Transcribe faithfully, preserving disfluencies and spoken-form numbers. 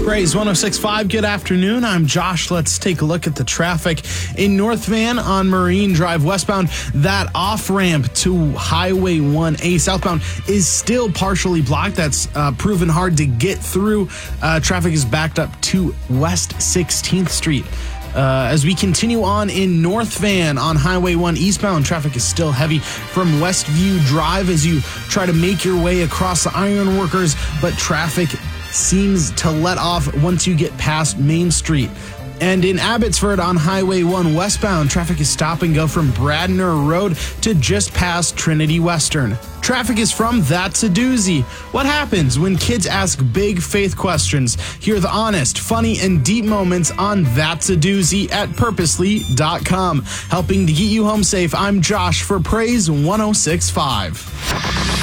Praise one oh six point five, good afternoon. I'm Josh. Let's take a look at the traffic in North Van on Marine Drive westbound. That off-ramp to Highway one A southbound is still partially blocked. That's uh, proven hard to get through. Uh, traffic is backed up to West sixteenth Street. Uh, as we continue on in North Van on Highway one eastbound, traffic is still heavy from Westview Drive as you try to make your way across the Ironworkers, but traffic seems to let off once you get past Main Street. And in Abbotsford on Highway one westbound, traffic is stop and go from Bradner Road to just past Trinity Western. Traffic is from That's a Doozy. What happens when kids ask big faith questions? Hear the honest, funny, and deep moments on That's a Doozy at purposely dot com. Helping to get you home safe, I'm Josh for Praise one oh six point five.